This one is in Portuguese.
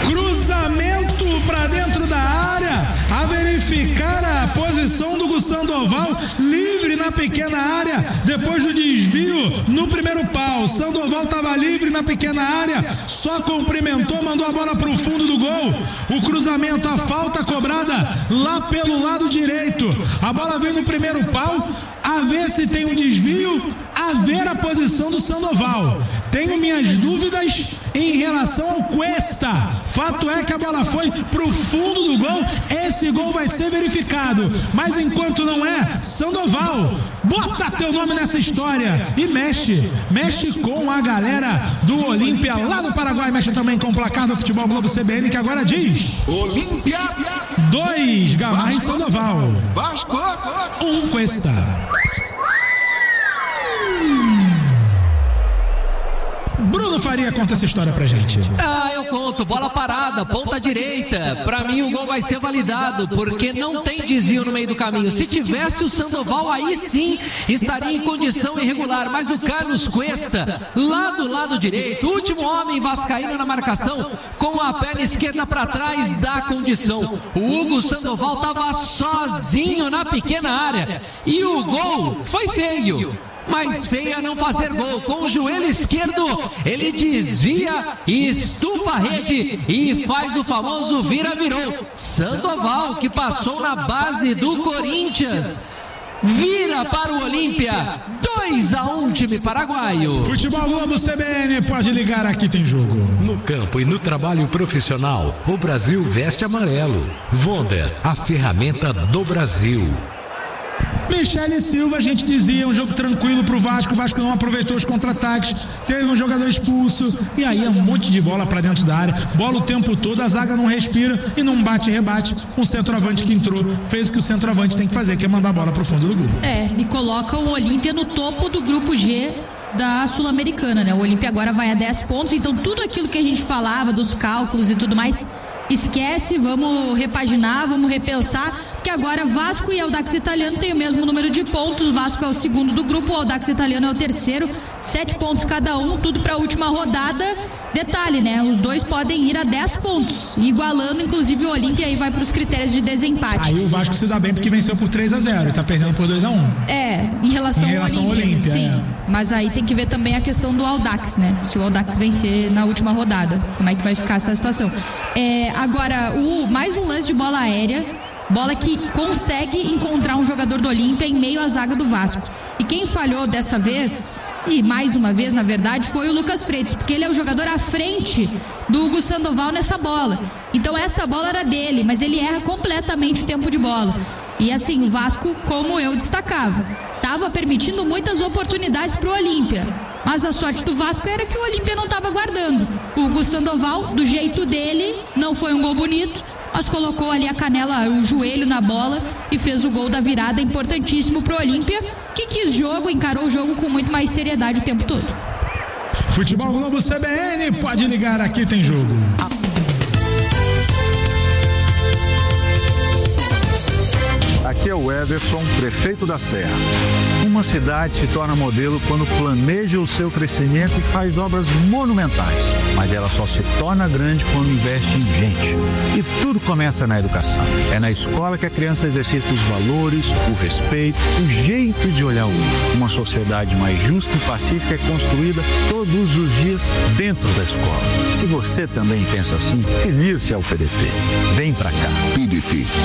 Cruzamento para dentro da área, a verificar a posição do Sandoval, livre na pequena área, depois do desvio no primeiro pau. Sandoval estava livre na pequena área, só cumprimentou, mandou a bola para o fundo do gol. O cruzamento, a falta cobrada lá pelo lado direito. A bola vem no primeiro pau, a ver se tem um desvio, a ver a posição do Sandoval. Tenho minhas dúvidas em relação ao Cuesta. Fato é que a bola foi pro fundo do gol. Esse gol vai ser verificado, mas enquanto não é, Sandoval, bota teu nome nessa história e mexe com a galera do Olímpia lá no Paraguai, mexe também com o placar do Futebol Globo CBN, que agora diz: Olímpia 2, Gamarra e Sandoval, Vasco 1, Cuesta. Bruno Faria conta essa história pra gente. Eu conto. Bola parada, ponta direita. Pra mim o gol vai ser validado, porque não tem desvio no meio do caminho. Se tivesse o Sandoval, aí sim estaria em condição irregular. Mas o Carlos Cuesta, lá do lado direito, último homem vascaíno na marcação, com a perna esquerda pra trás, dá condição. O Hugo Sandoval tava sozinho na pequena área. E o gol foi feio. Mas feia não fazer gol. Com o joelho esquerdo ele desvia e estufa a rede e faz o famoso vira-virou. Sandoval, que passou na base do Corinthians, vira para o Olímpia. 2-1, time paraguaio. Futebol Globo CBN, pode ligar, aqui tem jogo. No campo e no trabalho profissional, o Brasil veste amarelo. Wonder, a ferramenta do Brasil. Michele Silva, a gente dizia, um jogo tranquilo pro Vasco. O Vasco não aproveitou os contra-ataques, teve um jogador expulso, e aí é um monte de bola pra dentro da área, bola o tempo todo, a zaga não respira e não bate-rebate. Um centroavante que entrou fez o que o centroavante tem que fazer, que é mandar a bola pro fundo do gol. E coloca o Olímpia no topo do grupo G da Sul-Americana, né? O Olímpia agora vai a 10 pontos, então tudo aquilo que a gente falava dos cálculos e tudo mais, esquece, vamos repaginar, vamos repensar, porque agora Vasco e Audax Italiano têm o mesmo número de pontos. O Vasco é o segundo do grupo, o Audax Italiano é o terceiro, 7 pontos cada um, tudo para a última rodada. Detalhe, né? Os dois podem ir a 10 pontos, igualando inclusive o Olímpia, aí vai para os critérios de desempate. Aí o Vasco se dá bem porque venceu por 3-0 e tá perdendo por 2-1. Em relação ao Olímpia. Sim, mas aí tem que ver também a questão do Audax, né? Se o Audax vencer na última rodada, como é que vai ficar essa situação. Agora, mais um lance de bola aérea, bola que consegue encontrar um jogador do Olímpia em meio à zaga do Vasco. E quem falhou dessa vez, e mais uma vez na verdade, foi o Lucas Freitas, porque ele é o jogador à frente do Hugo Sandoval nessa bola. Então essa bola era dele, mas ele erra completamente o tempo de bola. E assim, o Vasco, como eu destacava, estava permitindo muitas oportunidades para o Olímpia, mas a sorte do Vasco era que o Olímpia não estava guardando. O Hugo Sandoval, do jeito dele, não foi um gol bonito, mas colocou ali a canela, o joelho na bola e fez o gol da virada, importantíssimo pro Olímpia, que quis jogo, encarou o jogo com muito mais seriedade o tempo todo. Futebol Globo CBN, pode ligar, aqui tem jogo. Aqui é o Everson, prefeito da Serra. Uma cidade se torna modelo quando planeja o seu crescimento e faz obras monumentais. Mas ela só se torna grande quando investe em gente. E tudo começa na educação. É na escola que a criança exercita os valores, o respeito, o jeito de olhar o outro. Uma sociedade mais justa e pacífica é construída todos os dias dentro da escola. Se você também pensa assim, filie-se ao PDT. Vem pra cá. PDT,